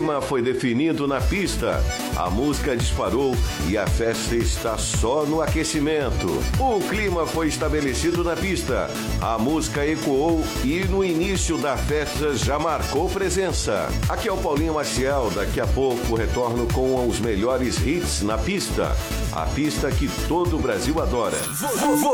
clima foi definido na pista. A música disparou e a festa está só no aquecimento. O clima foi estabelecido na pista. A música ecoou e no início da festa já marcou presença. Aqui é o Paulinho Maciel. Daqui a pouco retorno com os melhores hits na pista. A pista que todo o Brasil adora.